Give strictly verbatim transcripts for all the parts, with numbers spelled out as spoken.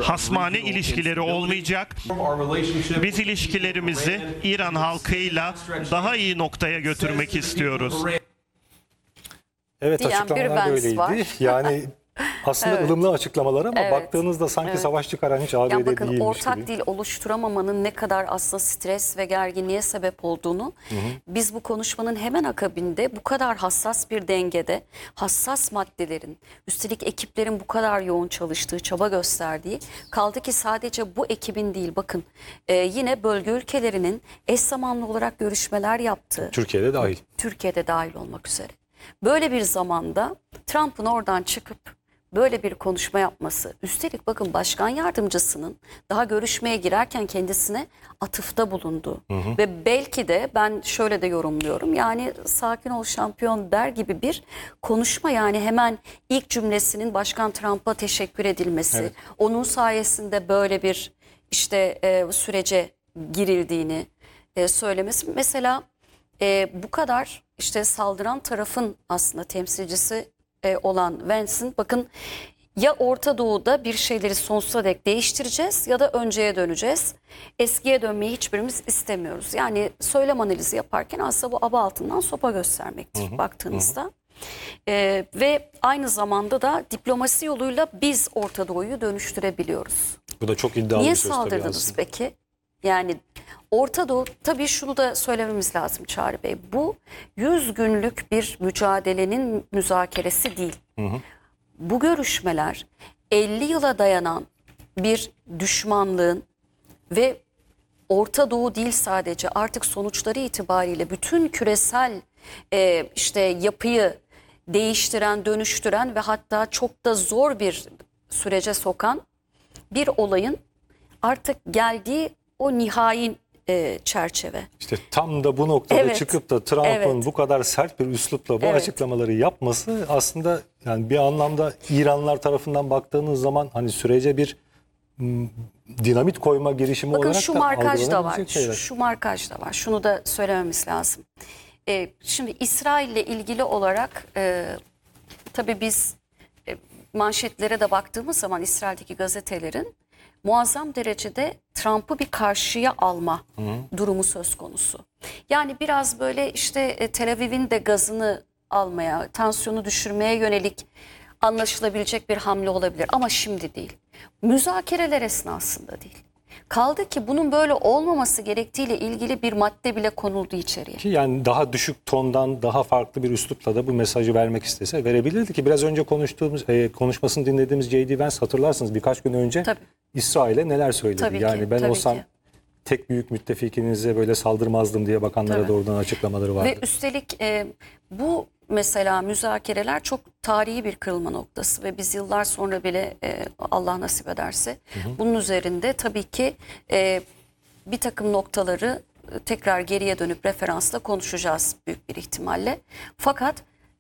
hasmane ilişkileri olmayacak. Biz ilişkilerimizi İran halkıyla daha iyi noktaya götürmek istiyoruz. Evet, diyen bir açıklamalar da Vance öyleydi. var. Yani aslında Evet. ılımlı açıklamalar ama Evet. baktığınızda sanki Evet. savaş çıkaran hiç A B D Ya bakın, değilmiş ortak gibi. dil oluşturamamanın ne kadar aslında stres ve gerginliğe sebep olduğunu hı hı. biz bu konuşmanın hemen akabinde bu kadar hassas bir dengede hassas maddelerin, üstelik ekiplerin bu kadar yoğun çalıştığı, çaba gösterdiği, kaldı ki sadece bu ekibin değil, bakın e, yine bölge ülkelerinin eş zamanlı olarak görüşmeler yaptığı, Türkiye'de dahil. Türkiye'de dahil olmak üzere. Böyle bir zamanda Trump'ın oradan çıkıp böyle bir konuşma yapması, üstelik bakın başkan yardımcısının daha görüşmeye girerken kendisine atıfta bulunduğu hı hı. ve belki de ben şöyle de yorumluyorum, yani sakin ol şampiyon der gibi bir konuşma, yani hemen ilk cümlesinin Başkan Trump'a teşekkür edilmesi, evet. onun sayesinde böyle bir işte e, sürece girildiğini e, söylemesi. Mesela e, bu kadar işte saldıran tarafın aslında temsilcisi olan Vance'in, bakın, ya Orta Doğu'da bir şeyleri sonsuza dek değiştireceğiz ya da önceye döneceğiz. Eskiye dönmeyi hiçbirimiz istemiyoruz. Yani söylem analizi yaparken aslında bu aba altından sopa göstermektir, hı hı, baktığınızda. Hı. Ee, ve aynı zamanda da diplomasi yoluyla biz Orta Doğu'yu dönüştürebiliyoruz. Bu da çok iddialı Niye bir söz tabii aslında. Niye saldırdınız peki? Yani Orta Doğu, tabii şunu da söylememiz lazım Çağrı Bey. Bu yüz günlük bir mücadelenin müzakeresi değil. Hı hı. Bu görüşmeler elli yıla dayanan bir düşmanlığın ve Orta Doğu değil sadece, artık sonuçları itibariyle bütün küresel e, işte yapıyı değiştiren, dönüştüren ve hatta çok da zor bir sürece sokan bir olayın artık geldiği o nihai e, çerçeve. İşte tam da bu noktada evet. çıkıp da Trump'ın evet. bu kadar sert bir üslupla bu evet. açıklamaları yapması aslında, yani bir anlamda İranlılar tarafından baktığınız zaman hani sürece bir m, dinamit koyma girişimi Bakın, olarak şu da markaj da var. Şeyler. Şu, şu markaj da var. Şunu da söylememiz lazım. E, şimdi İsrail ile ilgili olarak e, tabii biz e, manşetlere de baktığımız zaman İsrail'deki gazetelerin muazzam derecede Trump'ı bir karşıya alma hı hı. durumu söz konusu. Yani biraz böyle işte e, Tel Aviv'in de gazını almaya, tansiyonu düşürmeye yönelik anlaşılabilecek bir hamle olabilir. Ama şimdi değil. Müzakereler esnasında değil. Kaldı ki bunun böyle olmaması gerektiğiyle ilgili bir madde bile konuldu içeriye. Ki yani daha düşük tondan, daha farklı bir üslupla da bu mesajı vermek istese verebilirdi ki biraz önce konuştuğumuz e, konuşmasını dinlediğimiz J D Vance, hatırlarsınız birkaç gün önce İsrail'e neler söyledi. Tabii yani ki, ben tabii olsam ki. tek büyük müttefikinize böyle saldırmazdım diye bakanlara tabii. doğrudan açıklamaları vardı. Ve üstelik e, bu mesela müzakereler çok tarihi bir kırılma noktası ve biz yıllar sonra bile e, Allah nasip ederse hı hı. bunun üzerinde tabii ki e, bir takım noktaları tekrar geriye dönüp referansla konuşacağız büyük bir ihtimalle. Fakat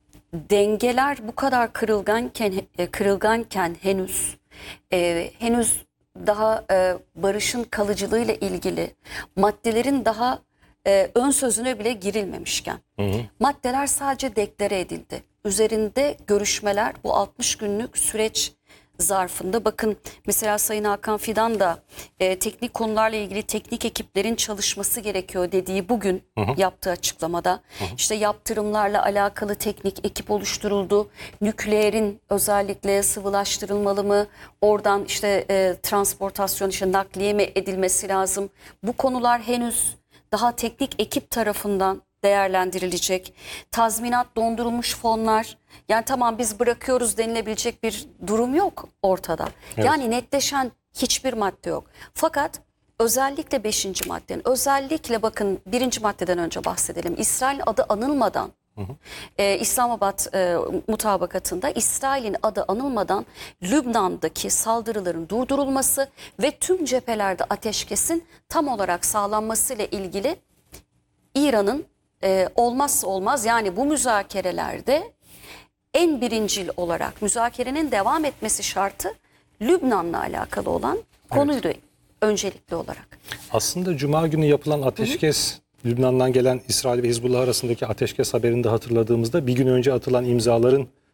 dengeler bu kadar kırılganken, e, kırılganken henüz e, henüz daha e, barışın kalıcılığıyla ilgili maddelerin daha e, ön sözüne bile girilmemişken hı hı. maddeler sadece deklare edildi. Üzerinde görüşmeler bu altmış günlük süreç zarfında, bakın mesela Sayın Hakan Fidan da e, teknik konularla ilgili teknik ekiplerin çalışması gerekiyor dediği bugün hı hı. yaptığı açıklamada hı hı. işte yaptırımlarla alakalı teknik ekip oluşturuldu. Nükleerin özellikle sıvılaştırılmalı mı? Oradan işte e, transportasyon, işte nakliye mi edilmesi lazım? Bu konular henüz daha teknik ekip tarafından değerlendirilecek. Tazminat, dondurulmuş fonlar, yani tamam biz bırakıyoruz denilebilecek bir durum yok ortada. Evet. Yani netleşen hiçbir madde yok. Fakat özellikle beşinci maddenin, özellikle bakın birinci maddeden önce bahsedelim. İsrail adı anılmadan, hı hı. E, İslamabad e, mutabakatında İsrail'in adı anılmadan Lübnan'daki saldırıların durdurulması ve tüm cephelerde ateşkesin tam olarak sağlanmasıyla ilgili İran'ın e, olmazsa olmaz, yani bu müzakerelerde en birincil olarak müzakerenin devam etmesi şartı Lübnan'la alakalı olan konuydu, evet. öncelikli olarak. Aslında Cuma günü yapılan ateşkes, hı hı. Lübnan'dan gelen İsrail ve Hizbullah arasındaki ateşkes haberini de hatırladığımızda bir gün önce atılan imzaların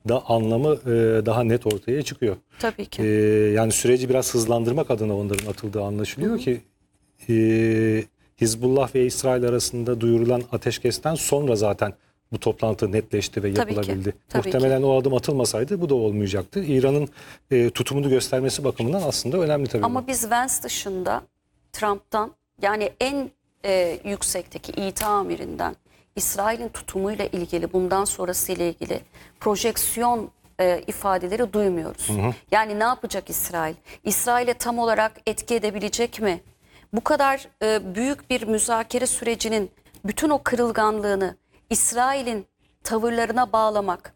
da anlamı e, daha net ortaya çıkıyor. Tabii ki. E, yani süreci biraz hızlandırmak adına onların atıldığı anlaşılıyor Hı-hı. ki e, Hizbullah ve İsrail arasında duyurulan ateşkesten sonra zaten bu toplantı netleşti ve Tabii yapılabildi. ki, tabii Muhtemelen ki. o adım atılmasaydı bu da olmayacaktı. İran'ın e, tutumunu göstermesi bakımından aslında önemli tabii. Ama bu. biz Vance dışında Trump'tan, yani en e, yüksekteki İTA amirinden İsrail'in tutumuyla ilgili, bundan sonrası ile ilgili projeksiyon e, ifadeleri duymuyoruz. Hı hı. Yani ne yapacak İsrail? İsrail'e tam olarak etki edebilecek mi? Bu kadar e, büyük bir müzakere sürecinin bütün o kırılganlığını İsrail'in tavırlarına bağlamak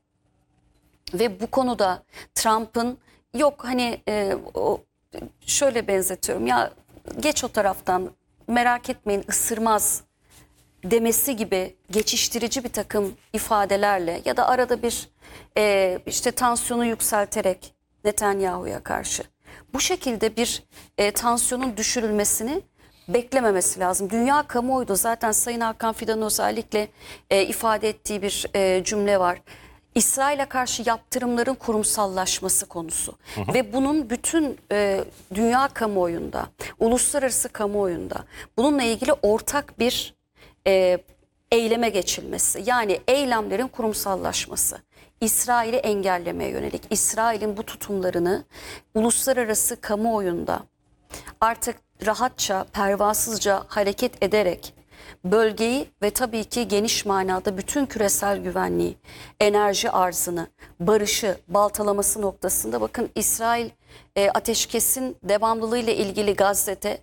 ve bu konuda Trump'ın yok hani e, o, şöyle benzetiyorum ya, geç o taraftan, merak etmeyin ısırmaz demesi gibi geçiştirici bir takım ifadelerle ya da arada bir e, işte tansiyonu yükselterek Netanyahu'ya karşı bu şekilde bir e, tansiyonun düşürülmesini beklememesi lazım. Dünya kamuoyu da zaten Sayın Hakan Fidan'ın özellikle e, ifade ettiği bir e, cümle var. İsrail'e karşı yaptırımların kurumsallaşması konusu. Hı hı. Ve bunun bütün e, dünya kamuoyunda, uluslararası kamuoyunda bununla ilgili ortak bir e, eyleme geçilmesi. Yani eylemlerin kurumsallaşması. İsrail'i engellemeye yönelik, İsrail'in bu tutumlarını uluslararası kamuoyunda artık rahatça, pervasızca hareket ederek bölgeyi ve tabii ki geniş manada bütün küresel güvenliği, enerji arzını, barışı baltalaması noktasında, bakın İsrail e, ateşkesin devamlılığıyla ilgili Gazze'de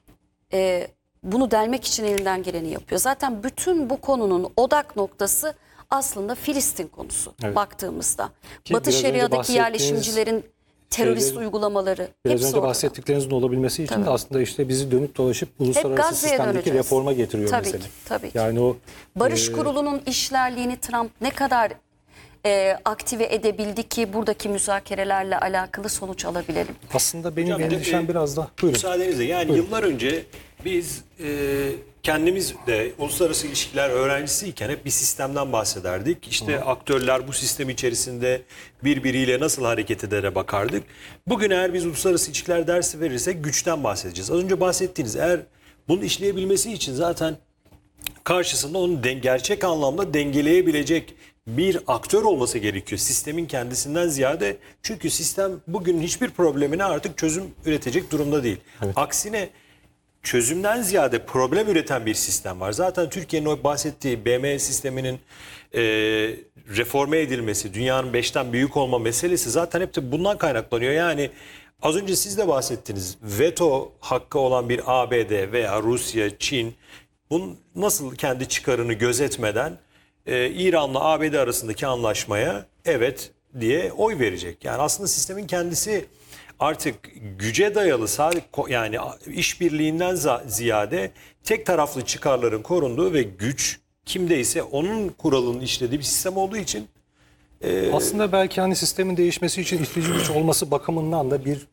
e, bunu delmek için elinden geleni yapıyor. Zaten bütün bu konunun odak noktası aslında Filistin konusu, evet, baktığımızda. Ki Batı Şeria'daki yerleşimcilerin terörist şeyleri, uygulamaları biraz hepsi önce ortada. bahsettiklerinizin olabilmesi için Tabii. de aslında işte bizi dönüp dolaşıp uluslararası sistemdeki döneceğiz. reforma getiriyor Tabii mesele. ki, tabii ki. Yani o Barış e, Kurulu'nun işlerliğini Trump ne kadar e, aktive edebildi ki buradaki müzakerelerle alakalı sonuç alabilelim? Aslında benim Hocam, endişem e, biraz da... Buyurun. Müsaadenizle, yani Buyurun. yıllar önce biz e, kendimiz de uluslararası ilişkiler öğrencisiyken hep bir sistemden bahsederdik. İşte Hı. aktörler bu sistem içerisinde birbiriyle nasıl hareket edere bakardık. Bugün eğer biz uluslararası ilişkiler dersi verirsek güçten bahsedeceğiz. Az önce bahsettiğiniz, eğer bunun işleyebilmesi için zaten karşısında onu den- gerçek anlamda dengeleyebilecek bir aktör olması gerekiyor. Sistemin kendisinden ziyade, çünkü sistem bugün hiçbir problemine artık çözüm üretecek durumda değil. Evet. Aksine çözümden ziyade problem üreten bir sistem var. Zaten Türkiye'nin o bahsettiği B M sisteminin e, reforme edilmesi, dünyanın beşten büyük olma meselesi zaten hep de bundan kaynaklanıyor. Yani az önce siz de bahsettiniz, veto hakkı olan bir A B D veya Rusya, Çin, bunun nasıl kendi çıkarını gözetmeden e, İran'la A B D arasındaki anlaşmaya evet diye oy verecek. Yani aslında sistemin kendisi artık güce dayalı, sadece yani işbirliğinden ziyade tek taraflı çıkarların korunduğu ve güç kimdeyse onun kuralının işlediği bir sistem olduğu için e... aslında belki hani sistemin değişmesi için itici güç olması bakımından da bir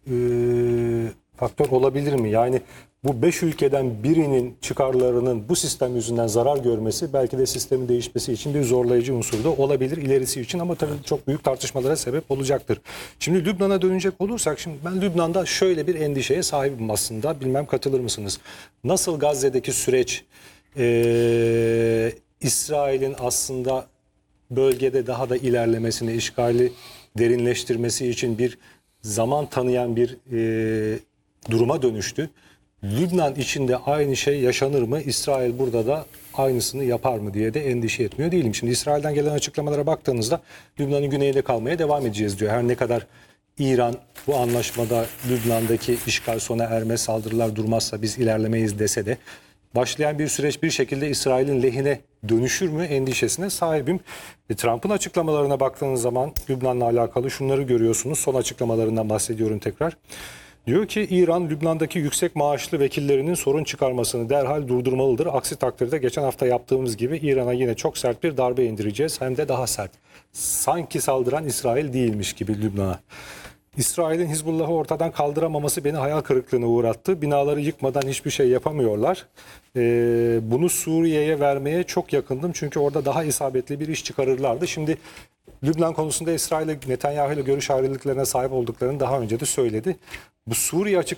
e, faktör olabilir mi? Yani bu beş ülkeden birinin çıkarlarının bu sistem yüzünden zarar görmesi belki de sistemin değişmesi için bir zorlayıcı unsur da olabilir ilerisi için, ama tabii çok büyük tartışmalara sebep olacaktır. Şimdi Lübnan'a dönecek olursak, şimdi ben Lübnan'da şöyle bir endişeye sahibim aslında. Bilmem katılır mısınız? Nasıl Gazze'deki süreç e, İsrail'in aslında bölgede daha da ilerlemesini, işgali derinleştirmesi için bir zaman tanıyan bir e, duruma dönüştü. Lübnan içinde aynı şey yaşanır mı? İsrail burada da aynısını yapar mı diye de endişe etmiyor değilim. Şimdi İsrail'den gelen açıklamalara baktığınızda Lübnan'ın güneyinde kalmaya devam edeceğiz diyor. Her ne kadar İran bu anlaşmada Lübnan'daki işgal sona ermez, saldırılar durmazsa biz ilerlemeyiz dese de başlayan bir süreç bir şekilde İsrail'in lehine dönüşür mü endişesine sahibim. E, Trump'ın açıklamalarına baktığınız zaman Lübnan'la alakalı şunları görüyorsunuz. Son açıklamalarından bahsediyorum tekrar. Diyor ki İran, Lübnan'daki yüksek maaşlı vekillerinin sorun çıkarmasını derhal durdurmalıdır. Aksi takdirde geçen hafta yaptığımız gibi İran'a yine çok sert bir darbe indireceğiz. Hem de daha sert. Sanki saldıran İsrail değilmiş gibi Lübnan'a. İsrail'in Hizbullah'ı ortadan kaldıramaması beni hayal kırıklığına uğrattı. Binaları yıkmadan hiçbir şey yapamıyorlar. Ee, bunu Suriye'ye vermeye çok yakındım. Çünkü orada daha isabetli bir iş çıkarırlardı. Şimdi Lübnan konusunda İsrail ile Netanyahu ile görüş ayrılıklarına sahip olduklarını daha önce de söyledi. Bu Suriye açık